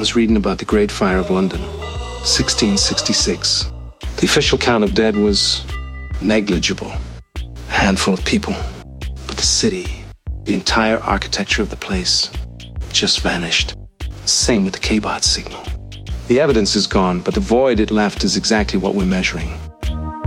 was reading about the Great Fire of London, 1666. The official count of dead was negligible. A handful of people. But the city, the entire architecture of the place, just vanished. Same with the K-Bot signal. The evidence is gone, but the void it left is exactly what we're measuring.